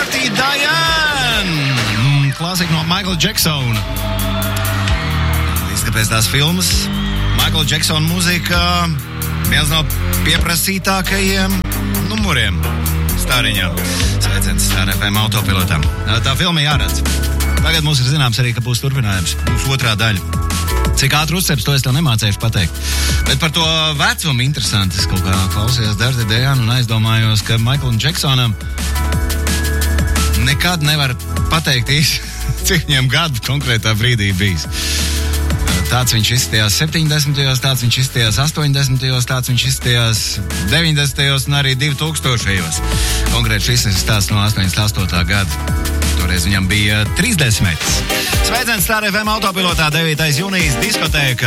Dirty Diane! Klasika no Michael Jacksona. Līdz kāpēc tās filmas Michael Jacksona mūzika viens no pieprasītākajiem numuriem stāriņā. Sveiciens Star FM autopilotam. Tā filma jāredz. Tagad mums ir zināms arī, ka būs turpinājums. Būs otrā daļa. Cik ātri uzceps, to es tev nemācējuši pateikt. Bet par to vecumu interesanti. Es kaut kā klausījos Dirty Diane un aizdomājos, ka Michaelam Jacksonam nekad nevar pateikt īsti, cik viņam gadu konkrētā brīdī bijis. Tāds viņš izskatījās 70. Tāds viņš izskatījās 80. Tāds viņš izskatījās 90. un arī 2000. Konkrēti šis ir stāsts no 88. gada. Toreiz viņam bija 30. Sveiciens Star FM autopilotā 9. jūnijas diskotēka.